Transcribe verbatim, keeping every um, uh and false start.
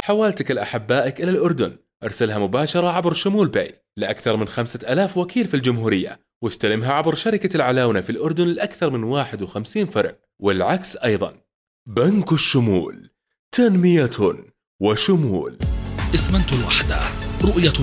حوالتك لأحبائك إلى الأردن، ارسلها مباشرة عبر شمول باي لأكثر من خمسة ألاف وكيل في الجمهورية، واستلمها عبر شركة العلاونة في الأردن لأكثر من واحد وخمسين فرع، والعكس أيضا. بنك الشمول، تنمية وشمول. إسمنت الوحدة، رؤية